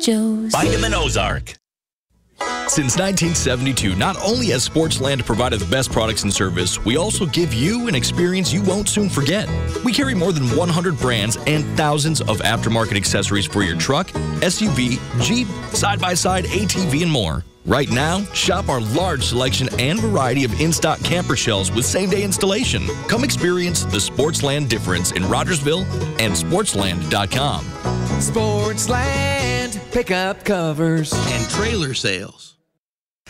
Joe's. Find them in Ozark. Since 1972, not only has Sportsland provided the best products and service, we also give you an experience you won't soon forget. We carry more than 100 brands and thousands of aftermarket accessories for your truck, SUV, Jeep, side-by-side, ATV, and more. Right now, shop our large selection and variety of in-stock camper shells with same-day installation. Come experience the Sportsland difference in Rogersville and Sportsland.com. Sportsland pickup covers and trailer sales.